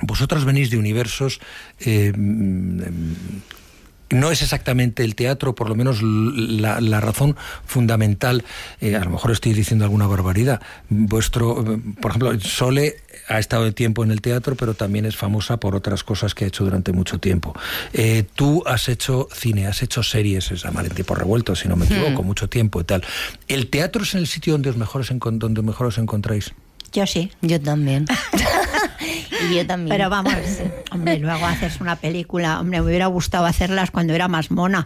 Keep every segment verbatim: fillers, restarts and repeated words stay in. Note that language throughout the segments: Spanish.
vosotras venís de universos... Eh, no es exactamente el teatro, por lo menos la, la razón fundamental, eh, a lo mejor estoy diciendo alguna barbaridad, vuestro, por ejemplo, Sole ha estado de tiempo en el teatro, pero también es famosa por otras cosas que ha hecho durante mucho tiempo. Eh, tú has hecho cine, has hecho series, es Amar en tiempo revuelto, si no me equivoco, hmm. mucho tiempo y tal. ¿El teatro es en el sitio donde os mejor os, encont- donde mejor os encontráis? Yo sí. Yo también. Y yo también. Pero vamos, hombre, luego haces una película, hombre, me hubiera gustado hacerlas cuando era más mona.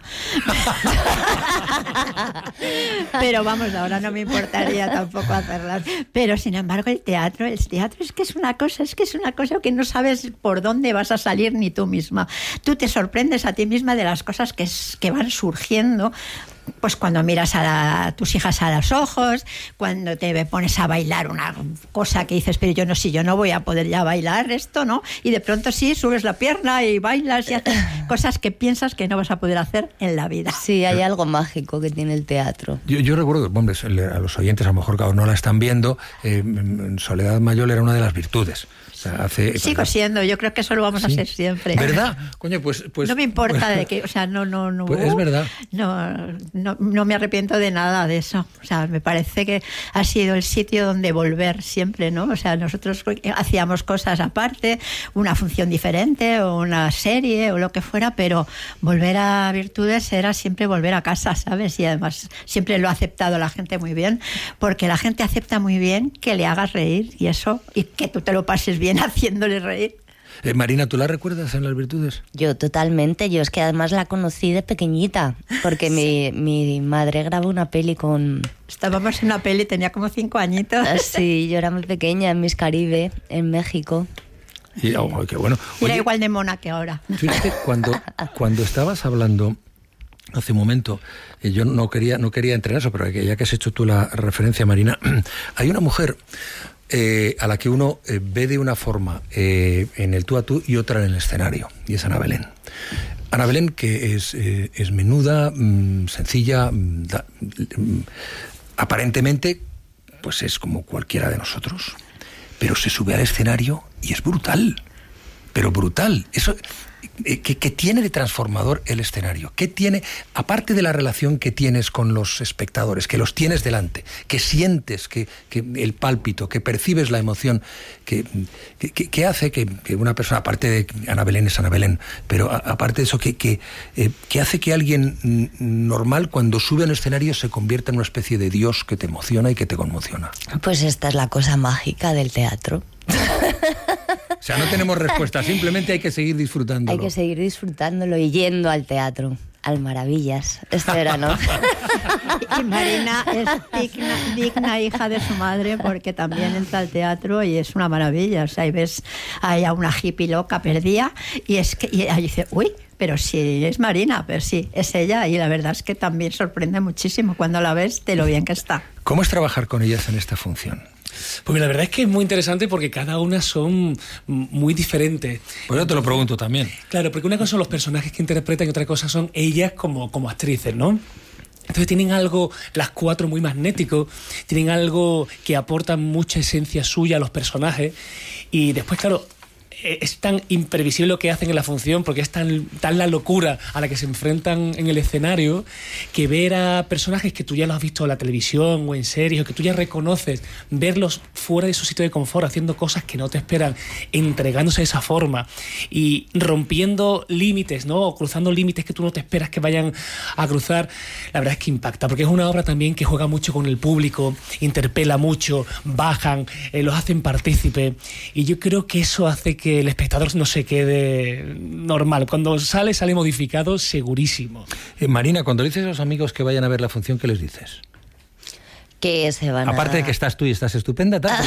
Pero vamos, ahora no me importaría tampoco hacerlas. Pero sin embargo el teatro, el teatro es que es una cosa, es que es una cosa que no sabes por dónde vas a salir ni tú misma. Tú te sorprendes a ti misma de las cosas que, que van surgiendo. Pues cuando miras a, la, a tus hijas a los ojos, cuando te pones a bailar una cosa que dices, pero yo no, si yo no voy a poder ya bailar esto, ¿no? Y de pronto sí, subes la pierna y bailas y haces cosas que piensas que no vas a poder hacer en la vida. Sí, hay algo mágico que tiene el teatro. Yo, yo recuerdo, hombre, a los oyentes a lo mejor no la están viendo, eh, Soledad Mayol era una de las virtudes. O sea, hace, Sigo para... siendo, yo creo que eso lo vamos ¿Sí? a ser siempre. ¿Verdad? Coño, pues... pues no me importa de que, o sea, no, no, no... Pues es verdad. No, no, no me arrepiento de nada de eso. O sea, me parece que ha sido el sitio donde volver siempre, ¿no? O sea, nosotros hacíamos cosas aparte, una función diferente o una serie o lo que fuera, pero volver a Virtudes era siempre volver a casa, ¿sabes? Y además siempre lo ha aceptado la gente muy bien, porque la gente acepta muy bien que le hagas reír y eso, y que tú te lo pases bien haciéndole reír. Eh, Marina, ¿tú la recuerdas en Las Virtudes? Yo totalmente, yo es que además la conocí de pequeñita, porque sí. mi, mi madre grabó una peli con... Estábamos en una peli, tenía como cinco añitos. Sí, yo era muy pequeña en Miss Caribe, en México. Y, oh, qué bueno. Oye, era igual de mona que ahora. Fíjate, cuando, cuando estabas hablando hace un momento, eh, yo no quería, no quería entrar en eso, pero ya que has hecho tú la referencia, Marina, hay una mujer... Eh, a la que uno eh, ve de una forma eh, en el tú a tú y otra en el escenario, y es Ana Belén. Ana Belén, que es, eh, es menuda, mmm, sencilla, mmm, da, mmm, aparentemente pues es como cualquiera de nosotros, pero se sube al escenario y es brutal, pero brutal. Eso... ¿Qué, ¿Qué tiene de transformador el escenario? ¿Qué tiene, aparte de la relación que tienes con los espectadores, que los tienes delante, que sientes que, que el pálpito, que percibes la emoción, que, que, que hace que, que una persona, aparte de Ana Belén es Ana Belén, pero a, aparte de eso, que, que, eh, que hace que alguien normal cuando sube al escenario se convierta en una especie de Dios que te emociona y que te conmociona? Pues esta es la cosa mágica del teatro. O sea, no tenemos respuesta, simplemente hay que seguir disfrutándolo. Hay que seguir disfrutándolo y yendo al teatro, al Maravillas, este verano. Y Marina es digna, digna hija de su madre, porque también entra al teatro y es una maravilla. O sea, ahí ves ahí a una hippie loca perdida y es que y ahí dice, uy, pero sí es Marina, pero sí, es ella, y la verdad es que también sorprende muchísimo cuando la ves de lo bien que está. ¿Cómo es trabajar con ellas en esta función? Pues la verdad es que es muy interesante porque cada una son muy diferentes. Pues yo te lo pregunto también. Claro, porque una cosa son los personajes que interpretan y otra cosa son ellas como, como actrices, ¿no? Entonces tienen algo, las cuatro, muy magnético, tienen algo que aporta mucha esencia suya a los personajes y después, claro, es tan imprevisible lo que hacen en la función porque es tan, tan la locura a la que se enfrentan en el escenario que ver a personajes que tú ya los has visto en la televisión o en series o que tú ya reconoces, verlos fuera de su sitio de confort haciendo cosas que no te esperan, entregándose de esa forma y rompiendo límites, ¿no? O cruzando límites que tú no te esperas que vayan a cruzar, la verdad es que impacta porque es una obra también que juega mucho con el público, interpela mucho, bajan, eh, los hacen partícipe y yo creo que eso hace que que el espectador no se quede normal. Cuando sale, sale modificado, segurísimo. Eh, Marina, cuando le dices a los amigos que vayan a ver la función, ¿qué les dices? Que se van Aparte a... de que estás tú y estás estupenda, ¿tal?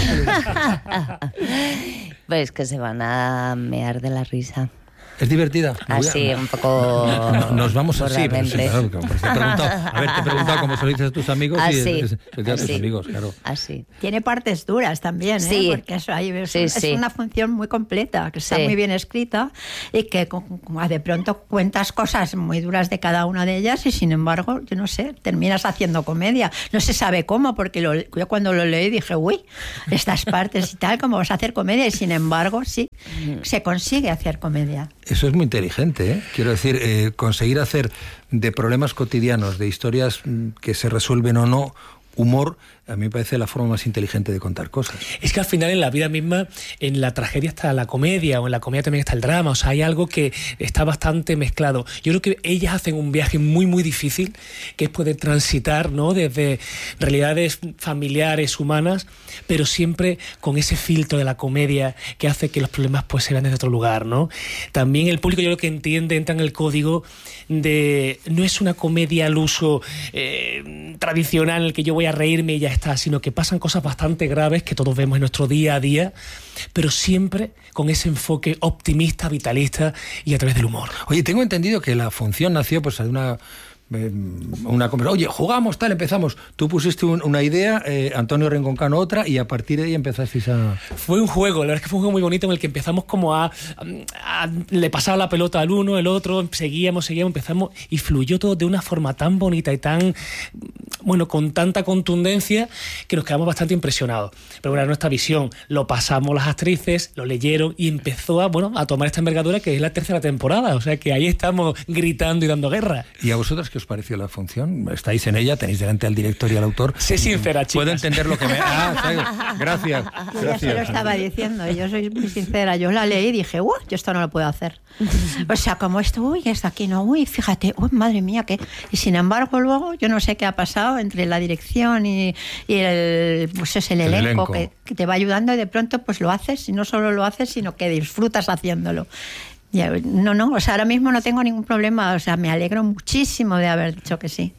Pues que se van a mear de la risa. ¿Es divertida? Así, un poco... No, nos vamos así, pero sí, claro, como te he preguntado, a ver, te he preguntado cómo se lo dices a tus amigos así, y es, es, es a tus así, amigos, claro. Así. Tiene partes duras también, sí. ¿eh? Porque eso ahí es, sí, es sí. una función muy completa, que está sí. muy bien escrita y que como de pronto cuentas cosas muy duras de cada una de ellas y sin embargo, yo no sé, terminas haciendo comedia. No se sabe cómo, porque lo, yo cuando lo leí dije, uy, estas partes y tal, ¿cómo vas a hacer comedia? Y sin embargo, sí, se consigue hacer comedia. Eso es muy inteligente, ¿eh? Quiero decir, eh, conseguir hacer de problemas cotidianos, de historias que se resuelven o no, humor, a mí me parece la forma más inteligente de contar cosas. Es que al final en la vida misma, en la tragedia está la comedia, o en la comedia también está el drama, o sea, hay algo que está bastante mezclado. Yo creo que ellas hacen un viaje muy, muy difícil, que es poder transitar, ¿no?, desde realidades familiares, humanas, pero siempre con ese filtro de la comedia que hace que los problemas pues se vean desde otro lugar, ¿no? También el público, yo creo que entiende, entra en el código de... No es una comedia al uso eh, tradicional en el que yo voy a reírme y ya está, sino que pasan cosas bastante graves que todos vemos en nuestro día a día, pero siempre con ese enfoque optimista, vitalista y a través del humor. Oye, tengo entendido que la función nació pues de una... una conversación. Oye, jugamos, tal, empezamos. Tú pusiste un, una idea, eh, Antonio Rengoncano otra, y a partir de ahí empezasteis a... Fue un juego, la verdad es que fue un juego muy bonito en el que empezamos como a... a, a le pasaba la pelota al uno, el otro, seguíamos, seguíamos, empezamos, y fluyó todo de una forma tan bonita y tan... bueno, con tanta contundencia que nos quedamos bastante impresionados. Pero bueno, era nuestra visión. Lo pasamos las actrices, lo leyeron y empezó a, bueno, a tomar esta envergadura que es la tercera temporada. O sea que ahí estamos gritando y dando guerra. ¿Y a vosotras qué os pareció la función? Estáis en ella, tenéis delante al director y al autor. Sé sincera, chicas. Puedo entender lo que me... Ah, gracias. Yo gracias. ya se lo estaba diciendo, yo soy muy sincera. Yo la leí y dije, uy, yo esto no lo puedo hacer. O sea, como esto, uy, esto aquí no, uy, fíjate, uy, madre mía, qué... Y sin embargo, luego, yo no sé qué ha pasado entre la dirección y, y el, pues es el, el elenco, elenco. Que, que te va ayudando, y de pronto pues lo haces, y no solo lo haces, sino que disfrutas haciéndolo. No, no, o sea, ahora mismo no tengo ningún problema, o sea, me alegro muchísimo de haber dicho que sí.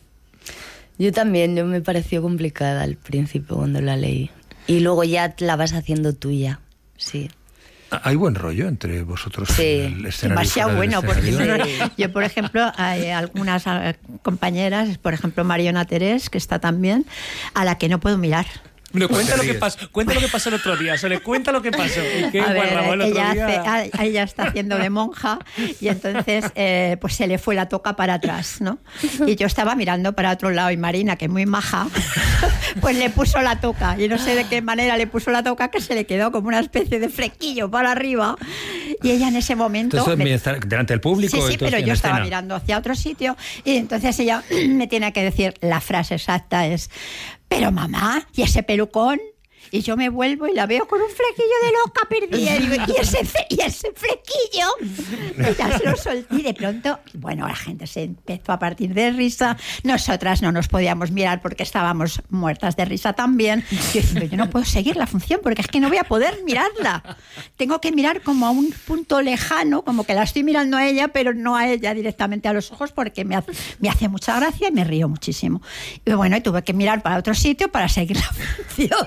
Yo también, yo me pareció complicada al principio cuando la leí. Y luego ya la vas haciendo tuya, sí. ¿Hay buen rollo entre vosotros? Sí, en el escenario, demasiado bueno, porque sí. Yo, por ejemplo, hay algunas compañeras, por ejemplo, Mariona Terés, que está también, a la que no puedo mirar. Bueno, cuenta lo que pasó, cuenta lo que pasó el otro día, Sole, cuenta lo que pasó. ¿Qué a ver, el otro ella, día? Hace, ella está haciendo de monja y entonces eh, pues se le fue la toca para atrás, ¿no? Y yo estaba mirando para otro lado y Marina, que es muy maja, pues le puso la toca, y no sé de qué manera le puso la toca, que se le quedó como una especie de flequillo para arriba, y ella en ese momento... Entonces, me... está delante del público. Sí, sí, pero yo estaba escena. mirando hacia otro sitio, y entonces ella me tiene que decir, la frase exacta es, pero mamá, ¿y ese pelucón? Y yo me vuelvo y la veo con un flequillo de loca perdida. Y, digo, ¿y, ese, y ese flequillo? Y ya se lo solté. Y de pronto, bueno, la gente se empezó a partir de risa. Nosotras no nos podíamos mirar porque estábamos muertas de risa también. Yo diciendo, yo no puedo seguir la función porque es que no voy a poder mirarla. Tengo que mirar como a un punto lejano, como que la estoy mirando a ella, pero no a ella directamente a los ojos, porque me hace, me hace mucha gracia y me río muchísimo. Y bueno, y tuve que mirar para otro sitio para seguir la función.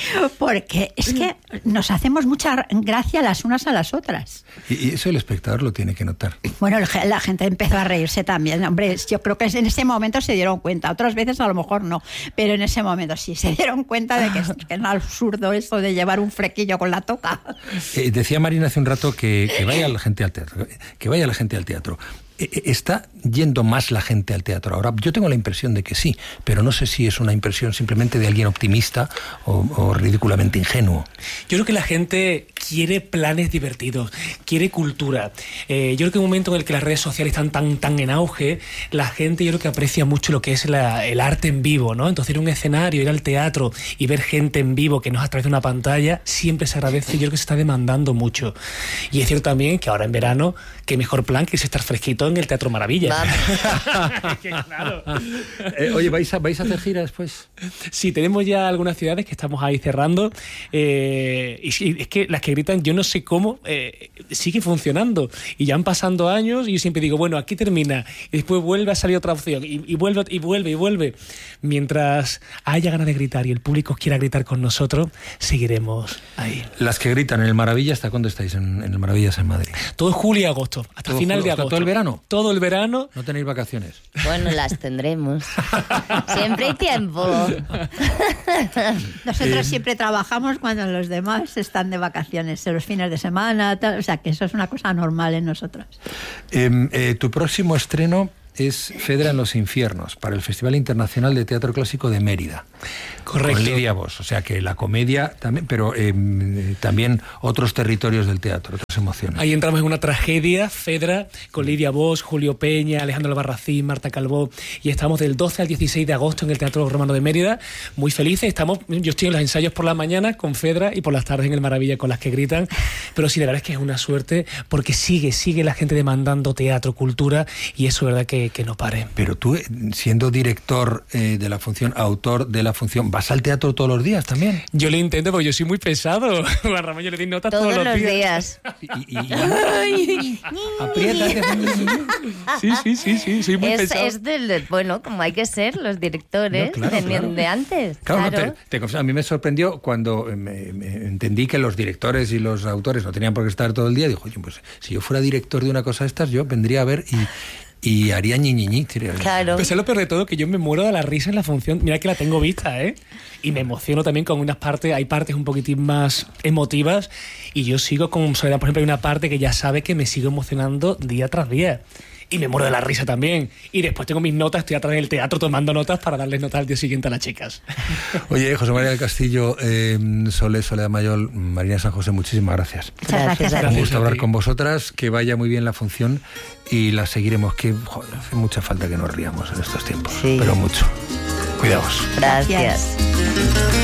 Porque es que nos hacemos mucha gracia las unas a las otras. Y eso el espectador lo tiene que notar. Bueno, la gente empezó a reírse también. Hombre, yo creo que en ese momento se dieron cuenta. Otras veces a lo mejor no, pero en ese momento sí se dieron cuenta de que es, que es absurdo eso de llevar un flequillo con la toca. Eh, decía Marina hace un rato que, que vaya la gente al teatro. Que vaya la gente al teatro. ¿Está yendo más la gente al teatro ahora? Yo tengo la impresión de que sí, pero no sé si es una impresión simplemente de alguien optimista o, o ridículamente ingenuo. Yo creo que la gente quiere planes divertidos, quiere cultura. Eh, yo creo que en un momento en el que las redes sociales están tan, tan en auge, la gente yo creo que aprecia mucho lo que es la, el arte en vivo, ¿no? Entonces ir a un escenario, ir al teatro y ver gente en vivo que no es a través de una pantalla, siempre se agradece. Yo creo que se está demandando mucho. Y es cierto también que ahora en verano, qué mejor plan que es estar fresquito en el Teatro Maravilla. que, claro. eh, oye, ¿vais a, ¿vais a hacer gira después? Sí, tenemos ya algunas ciudades que estamos ahí cerrando. Eh, y, y es que las que gritan, yo no sé cómo, eh, sigue funcionando. Y ya han pasado años y yo siempre digo, bueno, aquí termina. Y después vuelve a salir otra opción. Y, y vuelve, y vuelve, y vuelve. Mientras haya ganas de gritar y el público quiera gritar con nosotros, seguiremos ahí. Las que gritan en el Maravilla, ¿hasta cuándo estáis en, en el Maravillas en Madrid? Todo julio y agosto, hasta todo final julio, de agosto. ¿Todo el verano? Todo el verano. ¿No tenéis vacaciones? Bueno, las tendremos. Siempre hay tiempo. Nosotros eh, siempre trabajamos cuando los demás están de vacaciones, en los fines de semana, tal, o sea que eso es una cosa normal en nosotros. Eh, eh, tu próximo estreno es Fedra en los infiernos, para el Festival Internacional de Teatro Clásico de Mérida. Correcto. Con Lidia Bosch, o sea que la comedia también, pero eh, también otros territorios del teatro, otras emociones. Ahí entramos en una tragedia, Fedra, con Lidia Bosch, Julio Peña, Alejandro Albarracín, Marta Calvó, y estamos del doce al dieciséis de agosto en el Teatro Romano de Mérida, muy felices. Estamos, yo estoy en los ensayos por la mañana con Fedra y por las tardes en el Maravilla con las que gritan, pero sí, la verdad es que es una suerte porque sigue, sigue la gente demandando teatro, cultura, y eso es verdad que, que no pare. Pero tú, siendo director eh, de la función, autor de la función, ¿vas al teatro todos los días también? Yo le intento porque yo soy muy pesado. A Ramón yo le doy notas todos, todos los días. días. Y, y, y... Apriétate. Sí, sí, sí, sí, soy muy Es, pesado. es del, bueno, como hay que ser los directores No, claro, de, claro. de antes. Claro, Claro. no, te, te confieso, a mí me sorprendió cuando me, me entendí que los directores y los autores no tenían por qué estar todo el día. Dijo, oye, pues si yo fuera director de una cosa de estas, yo vendría a ver y... Y haría ñiñiñi. Claro. Pues es lo peor de todo, que yo me muero de la risa en la función. Mira que la tengo vista, ¿eh? Y me emociono también con unas partes, hay partes un poquitín más emotivas, y yo sigo con Soledad, por ejemplo, hay una parte que ya sabe que me sigo emocionando día tras día. Y me muero de la risa también. Y después tengo mis notas, estoy atrás del teatro tomando notas para darles notas al día siguiente a las chicas. Oye, José María del Castillo, eh, Sole, Soledad Mayol, Marina San José, muchísimas gracias. Muchas gracias a Un ti. gusto hablar con vosotras, que vaya muy bien la función y la seguiremos, que joder, hace mucha falta que nos riamos en estos tiempos, Sí. pero mucho. Cuidaos. Gracias.